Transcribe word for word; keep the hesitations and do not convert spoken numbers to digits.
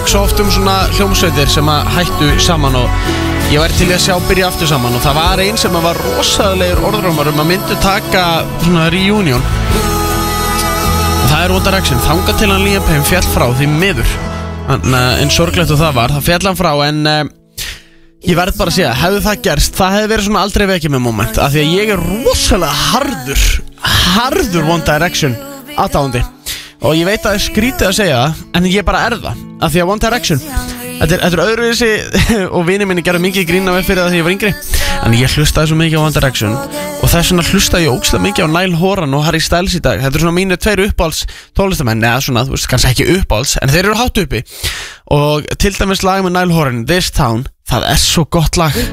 hugsa oft um svona hljómsveitir sem að hættu saman og ég væri til að sjá byrja aftur saman og það var einn sem var rosalegur orðrómar um að myndu taka svona reunion og það er One Direction. Þangað til hann Liam Payne fjall frá því miður. En sorglegt og það var, það fjall hann frá en uh, ég verð bara að segja, hefði það gerst, það hefði verið svona aldrei vekið með moment af því að ég er rosalega harður harður One Direction aðdáandi og ég veit að það er skrítið að segja það en ég bara er það af því að One Direction þetta er, þetta er öðruvísi og vinir minni gerðu mikið grín af mér fyrir það því ég var yngri en ég hlustaði svo mikið á One Direction og þess vegna hlustaði ég ógeðslega mikið á Niall Horan og Harry Styles í dag. Þetta er svona mínu tveir uppáhalds tólestamenn eða svona, þú veist, kannski ekki uppáhalds en þeir eru hátt uppi og til dæmis lag með Niall Horan, This Town, það er svo gott lag.